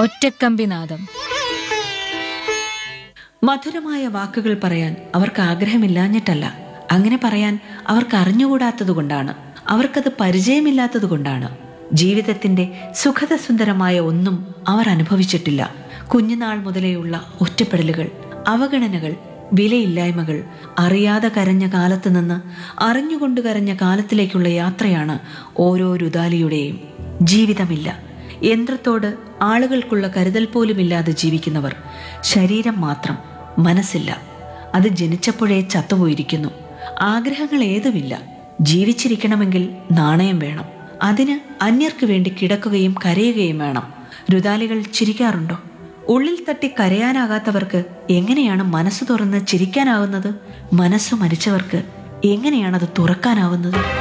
ഒറ്റക്കമ്പിനാദം. മധുരമായ വാക്കുകൾ പറയാൻ അവർക്ക് ആഗ്രഹമില്ലാഞ്ഞിട്ടല്ല, അങ്ങനെ പറയാൻ അവർക്ക് അറിഞ്ഞുകൂടാത്തതുകൊണ്ടാണ്, അവർക്കത് പരിചയമില്ലാത്തതുകൊണ്ടാണ്. ജീവിതത്തിന്റെ സുഖദസുന്ദരമായ ഒന്നും അവർ അനുഭവിച്ചിട്ടില്ല. കുഞ്ഞുനാൾ മുതലേയുള്ള ഒറ്റപ്പെടലുകൾ, അവഗണനകൾ, വിലയില്ലായ്മകൾ, അറിയാതെ കരഞ്ഞ കാലത്ത് നിന്ന് അറിഞ്ഞുകൊണ്ട് കരഞ്ഞ കാലത്തിലേക്കുള്ള യാത്രയാണ് ഓരോ രുദാലിയുടെയും. ജീവിതമില്ല, യന്ത്രത്തോട് ആളുകൾക്കുള്ള കരുതൽ പോലുമില്ലാതെ ജീവിക്കുന്നവർ. ശരീരം മാത്രം, മനസ്സില്ല. അത് ജനിച്ചപ്പോഴേ ചത്തുപോയിരിക്കുന്നു. ആഗ്രഹങ്ങൾ ഏതുമില്ല. ജീവിച്ചിരിക്കണമെങ്കിൽ നാണയം വേണം. അതിന് അന്യർക്ക് വേണ്ടി കിടക്കുകയും കരയുകയും വേണം. രുദാലികൾ ചിരിക്കാറുണ്ടോ? ഉള്ളിൽ തട്ടി കരയാനാകാത്തവർക്ക് എങ്ങനെയാണ് മനസ്സ് തുറന്ന് ചിരിക്കാനാവുന്നത്? മനസ്സു മരിച്ചവർക്ക് എങ്ങനെയാണത് തുറക്കാനാവുന്നത്?